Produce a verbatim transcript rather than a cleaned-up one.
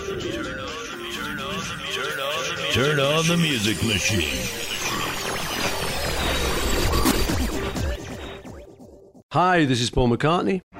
Turn on the music machine. Hi, this is Paul McCartney.